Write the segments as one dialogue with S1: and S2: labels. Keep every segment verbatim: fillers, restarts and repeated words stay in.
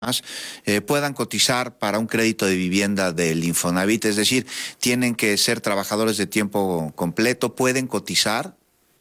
S1: eh, puedan cotizar para un crédito de vivienda del Infonavit? Es decir, ¿tienen que ser trabajadores de tiempo completo? ¿Pueden cotizar?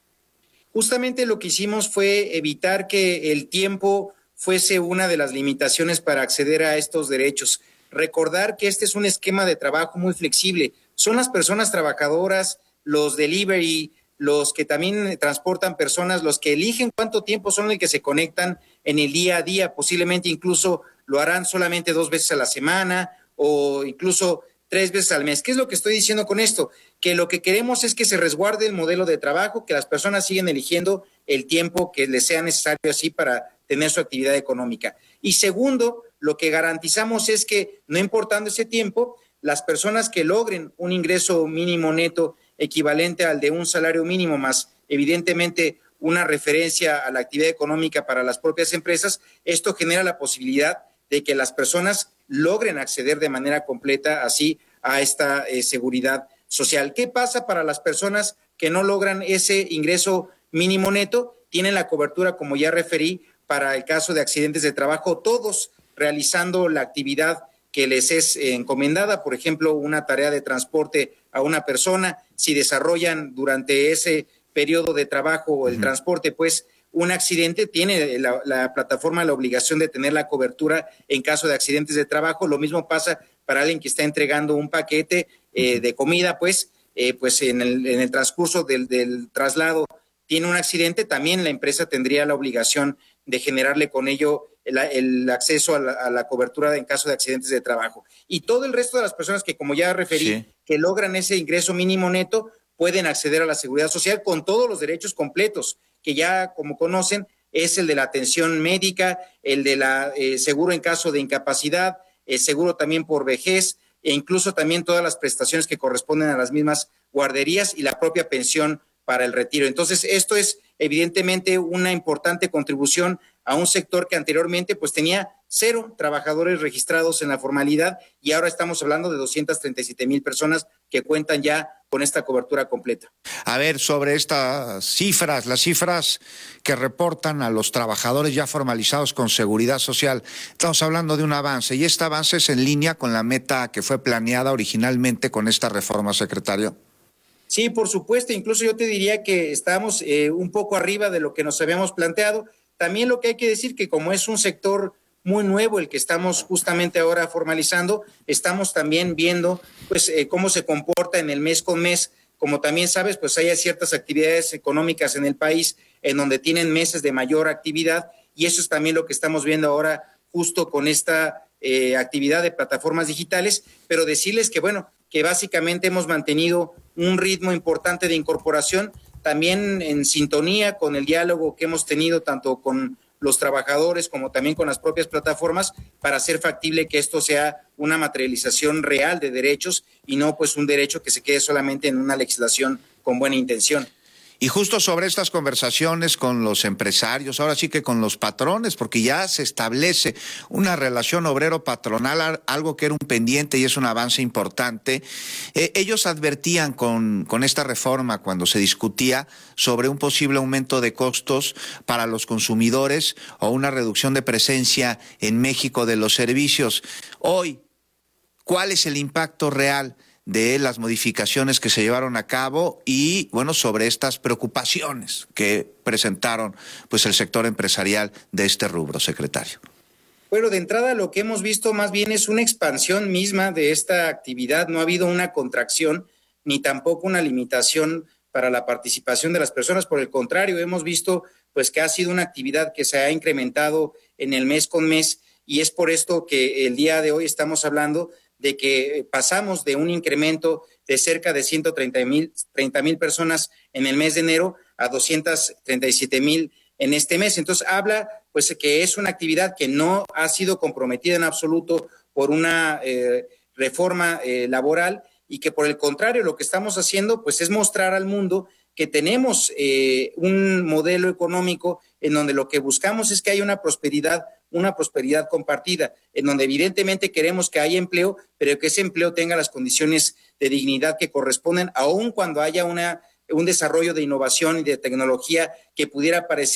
S2: Justamente lo que hicimos fue evitar que el tiempo fuese una de las limitaciones para acceder a estos derechos. Recordar que este es un esquema de trabajo muy flexible. Son las personas trabajadoras, los delivery, los que también transportan personas, los que eligen cuánto tiempo son los que se conectan en el día a día. Posiblemente incluso lo harán solamente dos veces a la semana o incluso tres veces al mes. ¿Qué es lo que estoy diciendo con esto? Que lo que queremos es que se resguarde el modelo de trabajo, que las personas siguen eligiendo el tiempo que les sea necesario así para tener su actividad económica. Y segundo, lo que garantizamos es que, no importando ese tiempo, las personas que logren un ingreso mínimo neto equivalente al de un salario mínimo más, evidentemente, una referencia a la actividad económica para las propias empresas, esto genera la posibilidad de que las personas logren acceder de manera completa así a esta eh, seguridad social. ¿Qué pasa para las personas que no logran ese ingreso mínimo neto? Tienen la cobertura, como ya referí, para el caso de accidentes de trabajo, todos realizando la actividad que les es eh, encomendada, por ejemplo, una tarea de transporte a una persona, si desarrollan durante ese periodo de trabajo o el uh-huh. transporte, pues un accidente, tiene la, la plataforma la obligación de tener la cobertura en caso de accidentes de trabajo. Lo mismo pasa para alguien que está entregando un paquete eh, de comida, pues, eh, pues en el, en el transcurso del, del traslado tiene un accidente, también la empresa tendría la obligación de generarle con ello el, el acceso a la, a la cobertura en caso de accidentes de trabajo. Y todo el resto de las personas que, como ya referí, sí. que logran ese ingreso mínimo neto, pueden acceder a la seguridad social con todos los derechos completos, que ya, como conocen, es el de la atención médica, el de la eh, seguro en caso de incapacidad, el seguro también por vejez, e incluso también todas las prestaciones que corresponden a las mismas guarderías y la propia pensión para el retiro. Entonces, esto es evidentemente una importante contribución a un sector que anteriormente pues tenía cero trabajadores registrados en la formalidad y ahora estamos hablando de doscientas treinta y siete mil personas que cuentan ya con esta cobertura completa.
S1: A ver, sobre estas cifras, las cifras que reportan a los trabajadores ya formalizados con seguridad social, estamos hablando de un avance y este avance es en línea con la meta que fue planeada originalmente con esta reforma, secretario.
S2: Sí, por supuesto, incluso yo te diría que estamos eh, un poco arriba de lo que nos habíamos planteado. También lo que hay que decir que como es un sector muy nuevo el que estamos justamente ahora formalizando, estamos también viendo pues eh, cómo se comporta en el mes con mes. Como también sabes, pues hay ciertas actividades económicas en el país en donde tienen meses de mayor actividad y eso es también lo que estamos viendo ahora justo con esta eh, actividad de plataformas digitales, pero decirles que bueno, que básicamente hemos mantenido un ritmo importante de incorporación, también en sintonía con el diálogo que hemos tenido tanto con los trabajadores como también con las propias plataformas para hacer factible que esto sea una materialización real de derechos y no pues un derecho que se quede solamente en una legislación con buena intención.
S1: Y justo sobre estas conversaciones con los empresarios, ahora sí que con los patrones, porque ya se establece una relación obrero-patronal, algo que era un pendiente y es un avance importante. Eh, ellos advertían con, con esta reforma cuando se discutía sobre un posible aumento de costos para los consumidores o una reducción de presencia en México de los servicios. Hoy, ¿cuál es el impacto real de las modificaciones que se llevaron a cabo y, bueno, sobre estas preocupaciones que presentaron pues el sector empresarial de este rubro, secretario?
S2: Bueno, de entrada lo que hemos visto más bien es una expansión misma de esta actividad, no ha habido una contracción ni tampoco una limitación para la participación de las personas, por el contrario, hemos visto pues que ha sido una actividad que se ha incrementado en el mes con mes y es por esto que el día de hoy estamos hablando de que pasamos de un incremento de cerca de ciento treinta mil personas en el mes de enero a doscientas treinta y siete mil en este mes. Entonces habla pues que es una actividad que no ha sido comprometida en absoluto por una eh, reforma eh, laboral y que por el contrario lo que estamos haciendo pues es mostrar al mundo que tenemos eh, un modelo económico en donde lo que buscamos es que haya una prosperidad una prosperidad compartida, en donde evidentemente queremos que haya empleo, pero que ese empleo tenga las condiciones de dignidad que corresponden, aun cuando haya una, un desarrollo de innovación y de tecnología que pudiera parecer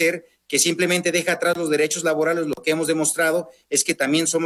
S2: que simplemente deja atrás los derechos laborales, lo que hemos demostrado es que también somos